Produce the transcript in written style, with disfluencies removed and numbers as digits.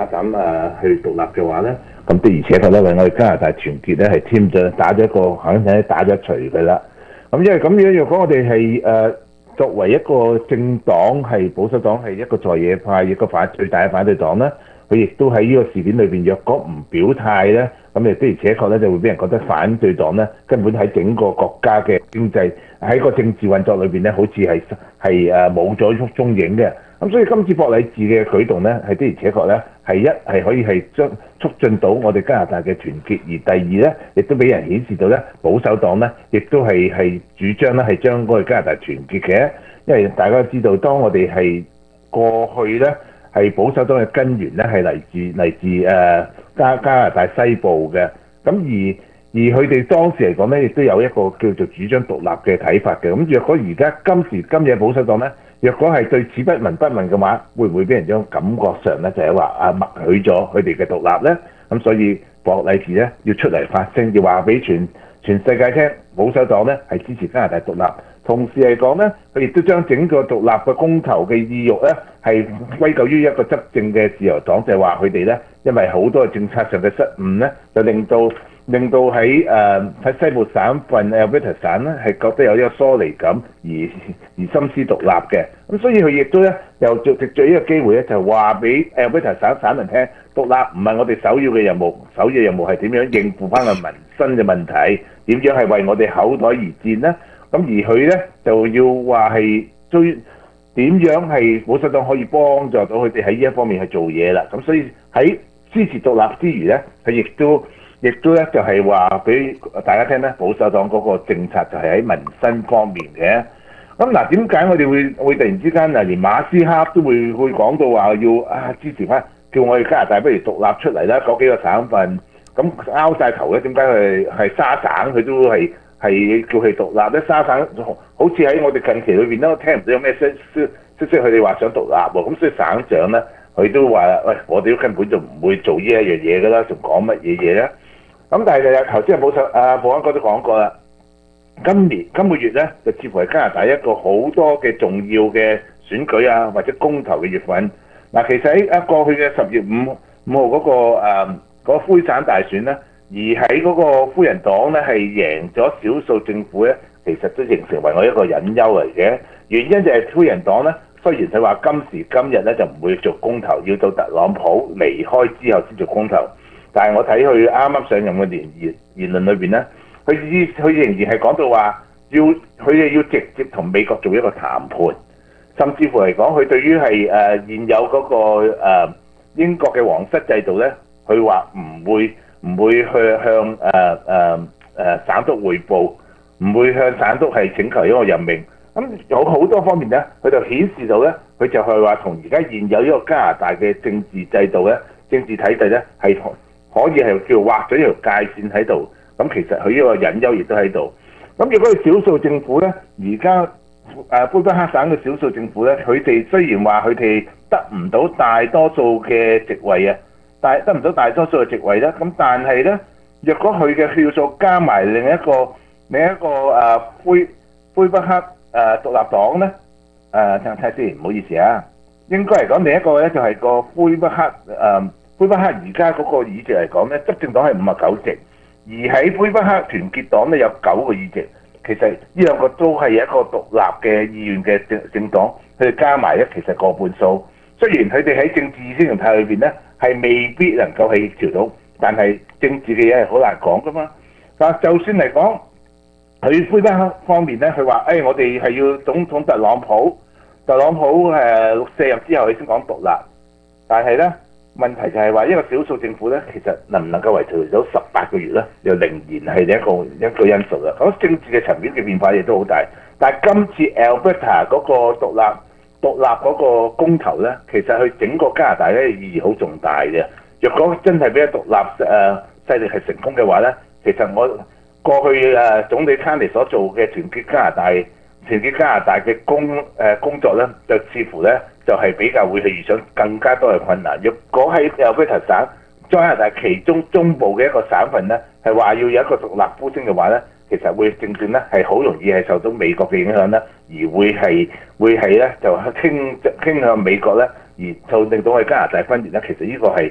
省去獨立嘅話咧，咁的而且確咧為我哋加拿大團結咧係添咗打咗一個肯定打咗一錘嘅啦。咁因為咁樣，若果我哋係作為一個政黨係保守黨係一個在野派一個最大嘅反對黨咧，佢亦都喺呢個事件裏邊，若果唔表態咧，咁亦的而且確咧就會俾人覺得反對黨咧根本喺整個國家嘅經濟喺個政治運作裏邊咧，好似係冇咗蹤影嘅。咁所以今次博禮治嘅舉動咧，係的而且確咧係可以係促進到我哋加拿大嘅團結，而第二咧亦都俾人顯示到咧保守黨咧亦都係主張咧係將我哋加拿大團結嘅，因為大家都知道當我哋係過去咧係保守黨嘅根源咧係嚟自加拿大西部嘅，咁而佢哋當時嚟講咧亦都有一個叫做主張獨立嘅睇法嘅。咁若果而家今時今日保守黨咧，若果係對此不聞不問嘅話，會唔會俾人種感覺上咧就係話默許咗佢哋嘅獨立咧？咁所以博禮治咧要出嚟發聲，要話俾全世界聽，保守黨咧係支持加拿大獨立。同時嚟講咧，佢亦都將整個獨立嘅公投嘅意欲咧係歸咎於一個執政嘅自由黨，就係話佢哋咧因為好多政策上嘅失誤咧，就令到喺西部省份 Alberta 省咧係覺得有呢個疏離感而心思獨立嘅。咁所以佢亦都咧又藉住呢個機會咧就話俾 Alberta 省民聽，獨立唔係我哋首要嘅任務，首要任務係點樣應付翻個民生嘅問題，點樣係為我哋口袋而戰呢？咁而佢咧就要話係點樣係保守黨可以幫助到佢哋喺呢一方面去做嘢啦。咁所以喺支持獨立之餘咧，佢亦都咧就係話俾大家聽咧，保守黨嗰個政策就係喺民生方面嘅。咁嗱，點解我哋會突然之間連馬斯克都會講到話要支持翻，叫我哋加拿大不如獨立出嚟啦？嗰幾個省份咁拗晒頭咧，點解佢係沙省佢都係叫佢獨立咧？沙省好似喺我哋近期裏邊都聽唔到有咩消息佢哋話想獨立喎。咁所以省長咧佢都話喂，我哋都根本就唔會做呢一樣嘢㗎啦，仲講乜嘢嘢咧？咁但係頭先保安哥都講過啦，今個月咧就似乎係加拿大一個好多嘅重要嘅選舉啊或者公投嘅月份。嗱，其實喺過去嘅10月5號嗰個灰省大選咧，而喺嗰個夫人黨咧係贏咗少數政府咧，其實都形成為我一個隱憂嚟嘅。原因就係夫人黨咧，雖然佢話今時今日咧就唔會做公投，要到特朗普離開之後先做公投。但係我睇佢啱啱上任嘅言論裏邊咧，佢仍然係講到話佢哋要直接同美國做一個談判，甚至乎嚟講佢對於係現有嗰個英國嘅皇室制度咧，佢話唔會去向省督彙報，唔會向省督係請求一個任命。咁有好多方面咧，佢就顯示到咧，佢就係話同而家現有呢個加拿大嘅政治制度咧、政治體制咧係可以係叫畫咗一條界線喺度，咁其實佢呢個隱憂亦都喺度。咁如果係少數政府咧，而家魁北克省嘅少數政府咧，佢哋雖然話佢哋得唔到大多數嘅席位啊，得唔到大多數嘅席位咧，咁但係咧，若果佢嘅票數加埋另一個魁北克獨立黨咧，睇下先，唔好意思啊，應該嚟講另一個咧就係個魁北克而家嗰個議席嚟講咧，執政黨係59席，而喺魁北克團結黨咧有9個議席。其實呢兩個都係一個獨立嘅意願嘅政黨，佢哋加埋咧其實過半數。雖然佢哋喺政治意識形態裏邊咧係未必能夠協調到，但係政治嘅嘢係好難講噶嘛。但就算嚟講，佢魁北克方面咧，佢話我哋係要總統特朗普卸任之後佢先講獨立，但係咧。問題就係話，一個少數政府咧，其實能唔能夠維持到18個月咧，又仍然係一個因素啦。咁政治嘅層面嘅變化亦都好大。但係今次 Alberta 嗰個獨立嗰個公投咧，其實佢整個加拿大咧意義好重大嘅。若果真係俾獨立勢力係成功嘅話咧，其實我過去總理卡尼所做嘅團結加拿大嘅工作咧，就似乎咧就係比較會係遇上更加多嘅困難。若果喺Alberta省加拿大其中中部嘅一個省份咧，係話要有一個獨立呼聲嘅話咧，其實會正正咧係好容易係受到美國嘅影響咧，而會係咧就傾向美國咧，而就令到我哋加拿大分裂咧。其實呢個係